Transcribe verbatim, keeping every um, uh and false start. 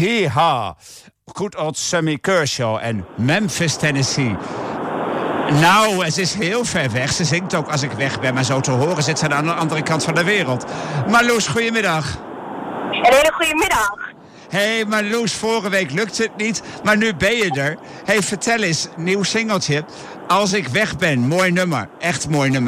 Hee-ha. Good old Sammy Kershaw en Memphis, Tennessee. Nou, het is heel ver weg. Ze zingt ook als ik weg ben, maar zo te horen zit ze aan de andere kant van de wereld. Marloes, goedemiddag. Een hele goede middag. Hé, hey, Marloes, vorige week lukte het niet, maar nu ben je er. Hé, hey, vertel eens, nieuw singeltje. Als ik weg ben, mooi nummer, echt mooi nummer.